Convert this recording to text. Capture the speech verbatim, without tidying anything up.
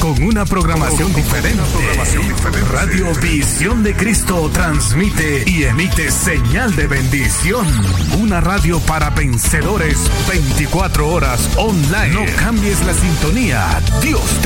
con una programación diferente. Radio Visión de Cristo transmite y emite señal de bendición. Una radio para vencedores, veinticuatro horas online. No cambies la sintonía. Dios te